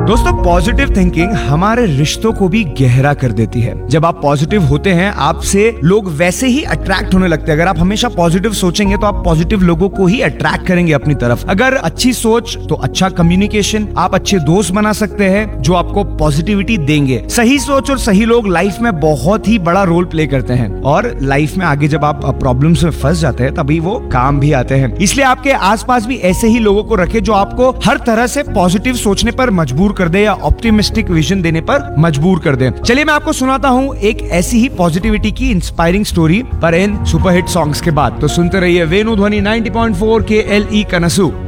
दोस्तों, positive thinking हमारे रिश्तों को भी गहरा कर देती है। जब आप पॉजिटिव होते हैं, आपसे लोग वैसे ही अट्रैक्ट होने लगते हैं। अगर आप हमेशा पॉजिटिव सोचेंगे तो आप पॉजिटिव लोगों को ही अट्रैक्ट करेंगे अपनी तरफ। अगर अच्छी सोच तो अच्छा कम्युनिकेशन, आप अच्छे दोस्त बना सकते हैं जो आपको पॉजिटिविटी देंगे। सही सोच और सही लोग लाइफ में बहुत ही बड़ा रोल प्ले करते हैं और लाइफ में आगे जब आप प्रॉब्लम्स में फंस जाते हैं तभी वो काम भी आते हैं। इसलिए आपके आसपास भी ऐसे ही लोगों को रखें जो आपको हर तरह से पॉजिटिव सोचने पर मजबूर कर दे या ऑप्टिमिस्टिक विजन देने पर मजबूर कर दे। चलिए मैं आपको सुनाता हूँ एक ऐसी ही पॉजिटिविटी की इंस्पायरिंग स्टोरी, पर इन सुपरहिट सॉन्ग्स के बाद। तो सुनते रहिए वेणु ध्वनि 90.4 KLE कनसू।